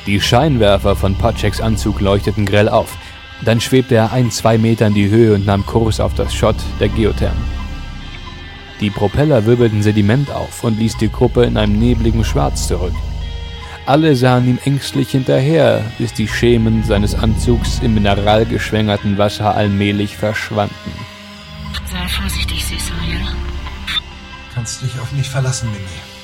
Die Scheinwerfer von Podcheks Anzug leuchteten grell auf. Dann schwebte er 1-2 Meter in die Höhe und nahm Kurs auf das Schott der Geotherm. Die Propeller wirbelten Sediment auf und ließ die Gruppe in einem nebligen Schwarz zurück. Alle sahen ihm ängstlich hinterher, bis die Schemen seines Anzugs im mineralgeschwängerten Wasser allmählich verschwanden. Sei vorsichtig, Süßer, ja? Kannst dich auf mich verlassen, Mimi.